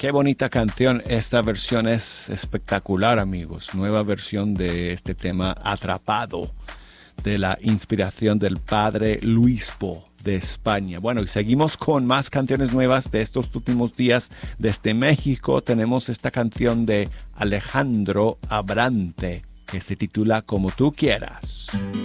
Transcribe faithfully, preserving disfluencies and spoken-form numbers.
Qué bonita canción. Esta versión es espectacular, amigos. Nueva versión de este tema, Atrapado, de la inspiración del padre Luispo de España. Bueno, y seguimos con más canciones nuevas de estos últimos días. Desde México tenemos esta canción de Alejandro Abrante que se titula Como tú quieras.